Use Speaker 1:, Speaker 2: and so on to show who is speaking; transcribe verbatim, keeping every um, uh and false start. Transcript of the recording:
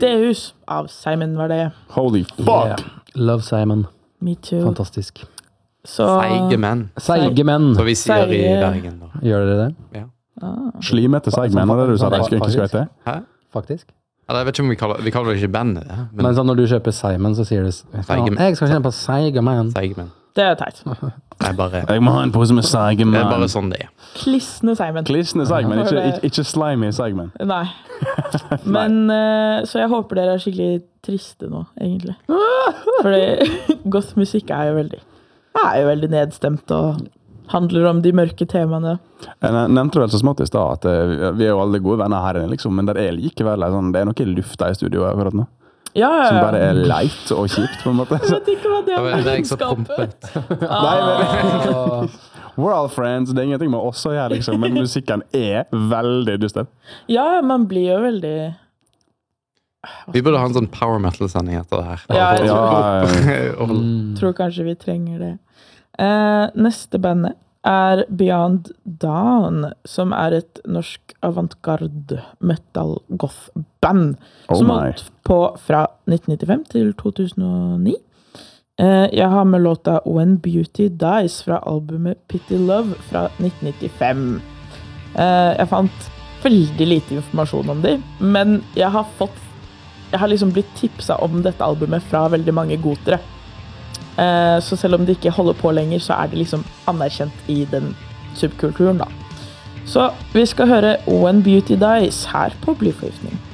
Speaker 1: Deus av Simon var det.
Speaker 2: Holy fuck!
Speaker 3: Yeah. Love Simon.
Speaker 1: Me too.
Speaker 3: Fantastisk.
Speaker 1: Så,
Speaker 4: Seige menn.
Speaker 3: Seige menn.
Speaker 4: Så vi sier i
Speaker 1: Seige.
Speaker 4: Bergen da.
Speaker 3: Gjør dere det?
Speaker 4: Ja.
Speaker 1: ah.
Speaker 2: Slimete segmen, var det du sa det
Speaker 3: Faktisk.
Speaker 2: ikke skulle hete?
Speaker 4: Hæ?
Speaker 3: Faktisk.
Speaker 4: Eller, jeg vet ikke om vi kaller, vi kaller det ikke bandet, ja, men,
Speaker 3: Men sånn når du kjøper Simon, så sier du
Speaker 4: Seige menn.
Speaker 3: jeg skal kjenne på seige menn.
Speaker 4: seige menn.
Speaker 1: Det er teit.
Speaker 4: Det er bare,
Speaker 2: Jeg må ha en pose med
Speaker 4: det er
Speaker 2: segmen.
Speaker 4: bare sånn det er.
Speaker 1: Klissende Simon.
Speaker 2: Klissende segmen, ikke, ikke, ikke slimy segmen.
Speaker 1: Nei. Men, eh, så jeg håper dere er skikkelig triste nå, egentlig. Fordi goth-musikk er jo veldig, er jo veldig nedstemt og handler om de mørke temaene.
Speaker 2: Jeg nevnte vel så smått i stad at eh, vi er jo alle gode venner her inne, liksom, men det er likevel sånn, det er noe lufta i studio akkurat nå.
Speaker 1: Ja, ja,
Speaker 2: Som
Speaker 1: ja.
Speaker 2: bare er leit og kjipt, på en måte.
Speaker 1: Jeg vet ikke hva det
Speaker 4: Det
Speaker 1: er
Speaker 4: er det jeg så
Speaker 1: vennskapet.
Speaker 4: prompet.
Speaker 2: Nei, men, we're all friends, det er ingenting med oss å gjøre, liksom, men musikken er veldig dyster.
Speaker 1: Ja, man blir jo veldig...
Speaker 4: Vi burde ha en sånn power metal-sending etter det her.
Speaker 1: Ja, jeg
Speaker 2: Ja,
Speaker 1: tror,
Speaker 4: Og-
Speaker 1: tror kanskje vi trenger det. Eh, neste bandet er Beyond Dawn, som er et norsk avantgarde metal goth band
Speaker 2: Oh
Speaker 1: som
Speaker 2: my.
Speaker 1: holdt på fra nitten nittifem til to tusen og ni. Eh, jeg har med låta When Beauty Dies fra albumet Pity Love fra nitten nittifem. Eh, jeg fant veldig lite informasjon om dem, men jeg har fått jeg har liksom blitt tipsa om dette albumet fra veldig mange gotere. Eh, så selv om det ikke holder på lenger, så er det liksom anerkjent i den subkulturen da. Så vi skal høre When Beauty Dies her på Blyforgiftning.